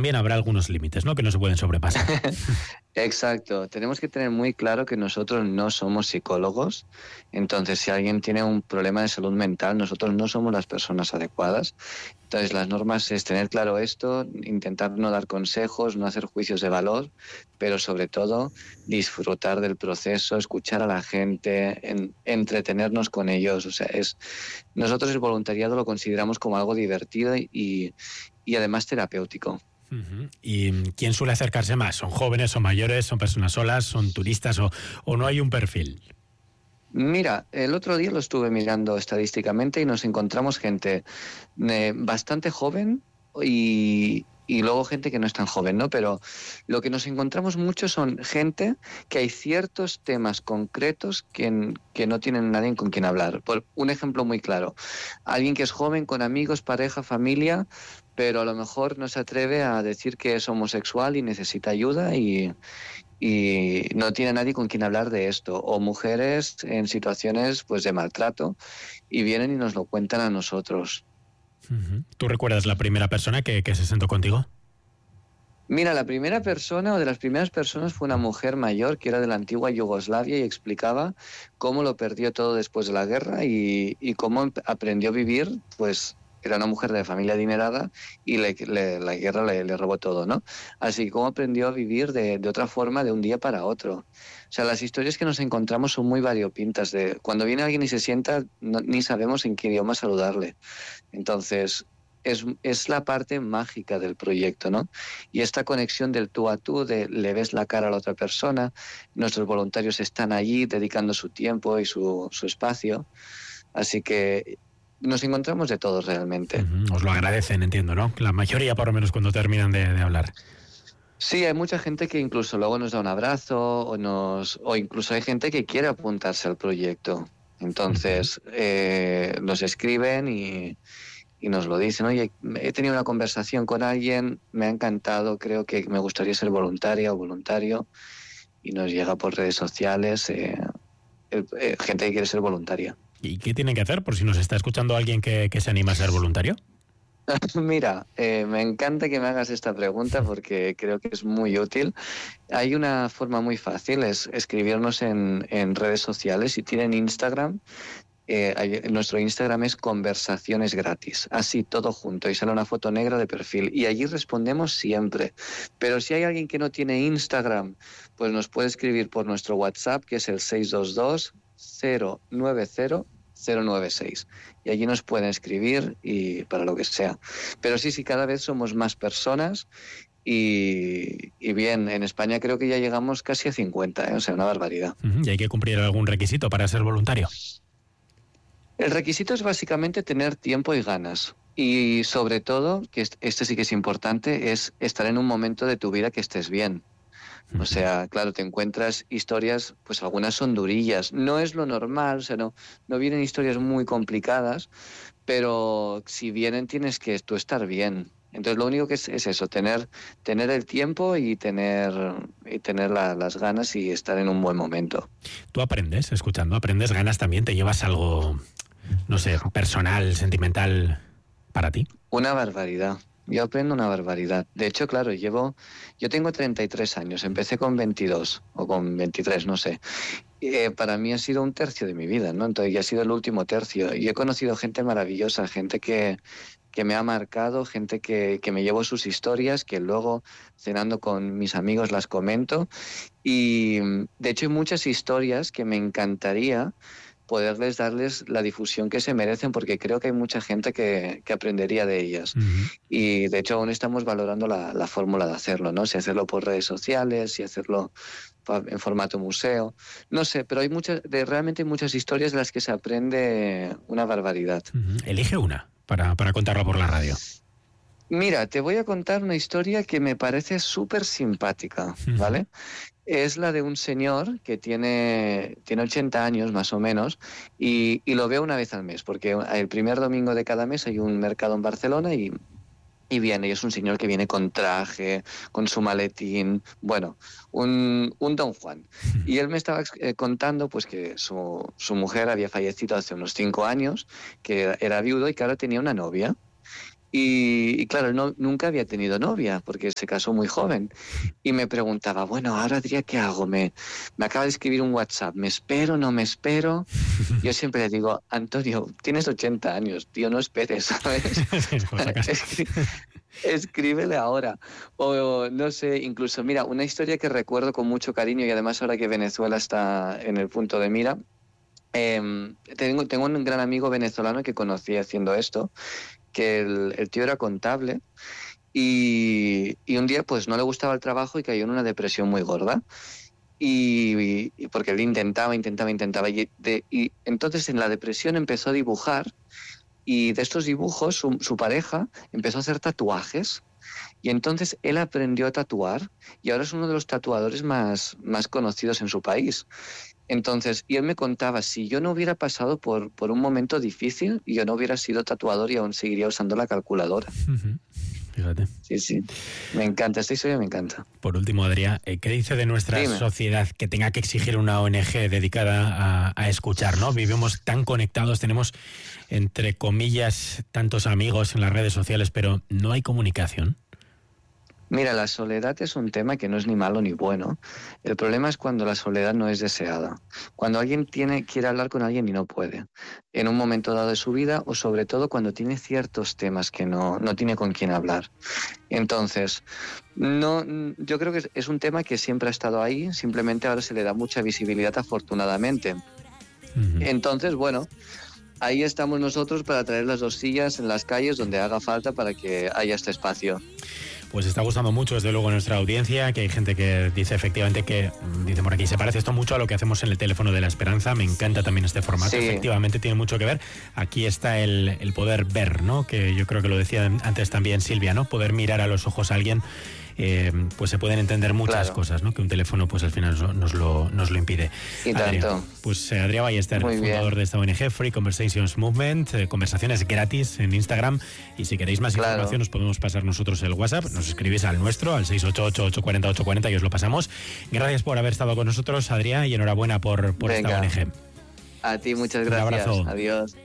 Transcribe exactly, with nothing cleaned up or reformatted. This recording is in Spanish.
también habrá algunos límites, ¿no?, que no se pueden sobrepasar. Exacto, tenemos que tener muy claro que nosotros no somos psicólogos, entonces si alguien tiene un problema de salud mental, nosotros no somos las personas adecuadas. Entonces las normas es tener claro esto, intentar no dar consejos, no hacer juicios de valor, pero sobre todo disfrutar del proceso, escuchar a la gente, en, entretenernos con ellos. O sea, es nosotros el voluntariado lo consideramos como algo divertido y, y además terapéutico. Uh-huh. ¿Y quién suele acercarse más? ¿Son jóvenes, son mayores, son personas solas, son turistas o, o no hay un perfil? Mira, el otro día lo estuve mirando estadísticamente y nos encontramos gente eh, bastante joven y, y luego gente que no es tan joven, ¿no? Pero lo que nos encontramos mucho son gente que hay ciertos temas concretos que, que no tienen nadie con quien hablar. Por un ejemplo muy claro, alguien que es joven con amigos, pareja, familia, pero a lo mejor no se atreve a decir que es homosexual y necesita ayuda y... y no tiene nadie con quien hablar de esto, o mujeres en situaciones pues de maltrato y vienen y nos lo cuentan a nosotros. Uh-huh. ¿Tú recuerdas la primera persona que, que se sentó contigo? Mira, la primera persona o de las primeras personas fue una mujer mayor que era de la antigua Yugoslavia y explicaba cómo lo perdió todo después de la guerra y, y cómo aprendió a vivir, pues era una mujer de familia adinerada y le, le, la guerra le, le robó todo, ¿no? Así que cómo aprendió a vivir de, de otra forma de un día para otro. O sea, las historias que nos encontramos son muy variopintas. De, cuando viene alguien y se sienta, no, ni sabemos en qué idioma saludarle. Entonces, es, es la parte mágica del proyecto, ¿no? Y esta conexión del tú a tú, de le ves la cara a la otra persona, nuestros voluntarios están allí dedicando su tiempo y su, su espacio. Así que nos encontramos de todos realmente. Uh-huh. Os lo agradecen, entiendo, ¿no? La mayoría, por lo menos, cuando terminan de, de hablar. Sí, hay mucha gente que incluso luego nos da un abrazo o, nos, o incluso hay gente que quiere apuntarse al proyecto. Entonces, uh-huh. eh, nos escriben y, y nos lo dicen. Oye, he tenido una conversación con alguien, me ha encantado, creo que me gustaría ser voluntaria o voluntario, y nos llega por redes sociales eh, eh, gente que quiere ser voluntaria. ¿Y qué tienen que hacer por si nos está escuchando alguien que, que se anima a ser voluntario? Mira, eh, me encanta que me hagas esta pregunta porque creo que es muy útil. Hay una forma muy fácil, es escribirnos en, en redes sociales. Si tienen Instagram, eh, hay, nuestro Instagram es Conversaciones Gratis, así todo junto, y sale una foto negra de perfil y allí respondemos siempre. Pero si hay alguien que no tiene Instagram, pues nos puede escribir por nuestro WhatsApp, que es el seis dos dos, cero nueve cero, cero nueve seis, y allí nos pueden escribir y para lo que sea. Pero sí, sí, cada vez somos más personas y, y bien, en España creo que ya llegamos casi a cincuenta, ¿eh? O sea, una barbaridad. Uh-huh. ¿Y hay que cumplir algún requisito para ser voluntario? El requisito es básicamente tener tiempo y ganas. Y sobre todo, que este sí que es importante, es estar en un momento de tu vida que estés bien. O sea, claro, te encuentras historias, pues algunas son durillas. No es lo normal, o sea, no, no vienen historias muy complicadas, pero si vienen tienes que tú estar bien. Entonces lo único que es, es eso, tener, tener el tiempo y tener, y tener la, las ganas y estar en un buen momento. Tú aprendes, escuchando, aprendes, ganas también, te llevas algo, no sé, personal, sentimental para ti. Una barbaridad. Yo aprendo una barbaridad. De hecho, claro, llevo, yo tengo treinta y tres años, empecé con veintidós o con veintitrés, no sé. Eh, para mí ha sido un tercio de mi vida, ¿no? Entonces ya ha sido el último tercio. Y he conocido gente maravillosa, gente que, que me ha marcado, gente que, que me llevó sus historias, que luego cenando con mis amigos las comento. Y de hecho hay muchas historias que me encantaría poderles darles la difusión que se merecen, porque creo que hay mucha gente que, que aprendería de ellas. Uh-huh. Y de hecho aún estamos valorando la, la fórmula de hacerlo, ¿no? Si hacerlo por redes sociales, si hacerlo en formato museo, no sé, pero hay muchas, de, realmente hay muchas historias de las que se aprende una barbaridad. Uh-huh. Elige una para, para contarla por la radio. Mira, te voy a contar una historia que me parece súper simpática, ¿vale? Uh-huh. Es la de un señor que tiene, tiene ochenta años más o menos y, y lo veo una vez al mes, porque el primer domingo de cada mes hay un mercado en Barcelona y, y viene, y es un señor que viene con traje, con su maletín, bueno, un, un Don Juan. Y él me estaba eh, contando pues que su, su mujer había fallecido hace unos cinco años, que era viudo y que ahora tenía una novia. Y, y claro, no, nunca había tenido novia porque se casó muy joven. Y me preguntaba, bueno, ahora diría, ¿qué hago? Me, me acaba de escribir un WhatsApp, ¿me espero, no me espero? Yo siempre le digo, Antonio, tienes ochenta años, tío, no esperes, ¿sabes? Escri- escríbele ahora. O no sé, incluso, mira, una historia que recuerdo con mucho cariño y además ahora que Venezuela está en el punto de mira. Eh, tengo, tengo un gran amigo venezolano que conocí haciendo esto, que el, el tío era contable y, y un día pues no le gustaba el trabajo y cayó en una depresión muy gorda. Y, y porque él intentaba, intentaba, intentaba. Y, de, y entonces en la depresión empezó a dibujar y de estos dibujos su, su pareja empezó a hacer tatuajes. Y entonces él aprendió a tatuar y ahora es uno de los tatuadores más, más conocidos en su país. Entonces, y él me contaba, si yo no hubiera pasado por, por un momento difícil, yo no hubiera sido tatuador y aún seguiría usando la calculadora. Uh-huh. Fíjate. Sí, sí. Me encanta, esta historia me encanta. Por último, Adrià, ¿qué dice de nuestra Dime. sociedad que tenga que exigir una O N Ge dedicada a, a escuchar, ¿no? Vivimos tan conectados, tenemos, entre comillas, tantos amigos en las redes sociales, pero no hay comunicación. Mira, la soledad es un tema que no es ni malo ni bueno. El problema es cuando la soledad no es deseada. Cuando alguien tiene, quiere hablar con alguien y no puede. En un momento dado de su vida o sobre todo cuando tiene ciertos temas que no, no tiene con quién hablar. Entonces, no, yo creo que es un tema que siempre ha estado ahí, simplemente ahora se le da mucha visibilidad afortunadamente. Uh-huh. Entonces, bueno, ahí estamos nosotros para traer las dos sillas en las calles donde haga falta para que haya este espacio. Pues está gustando mucho, desde luego, nuestra audiencia, que hay gente que dice efectivamente que, dice por aquí, se parece esto mucho a lo que hacemos en el teléfono de la esperanza. Me encanta también este formato, sí. Efectivamente tiene mucho que ver. Aquí está el, el poder ver, ¿no? Que yo creo que lo decía antes también Silvia, ¿no? Poder mirar a los ojos a alguien, eh, pues se pueden entender muchas claro. cosas, ¿no? Que un teléfono pues al final nos lo, nos lo impide. Y Adrià, tanto. Pues eh, Adrià Ballester, Muy fundador bien. de esta O N Ge, Free Conversations Movement, eh, conversaciones gratis en Instagram, y si queréis más claro. información os podemos pasar nosotros el WhatsApp, nos escribís al nuestro, al seis ocho ocho, ocho cuatro cero, ocho cuatro cero y os lo pasamos. Gracias por haber estado con nosotros, Adrià, y enhorabuena por, por esta O N Ge. A ti, muchas gracias. Un abrazo. Adiós.